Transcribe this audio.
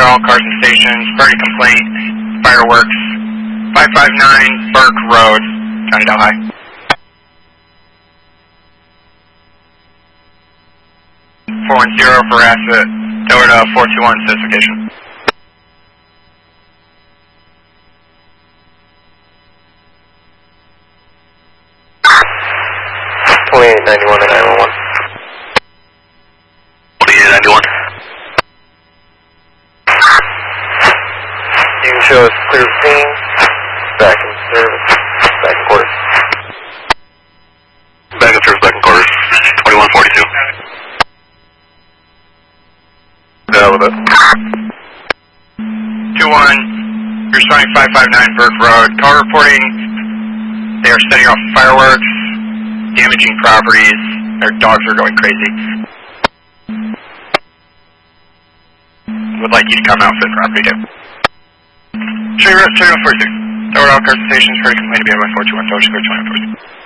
all cars and stations. Party complaint. Fireworks. 559 Burke Road, County Delhi. .410 for asset. Toyota 421 specification. .2891 to 911. 2891. You can show us clear scene, back in service, back in quarters. Back in service, back in quarters. 2142. Yeah, with it. 2-1, you're showing 559 Burke Road. Call reporting they are setting off fireworks, damaging properties. Their dogs are going crazy. Would like you to come out for the property too. Show your rest, 2146. Tower all cars and stations, ready to complain to be by 421, Doge Square 2146.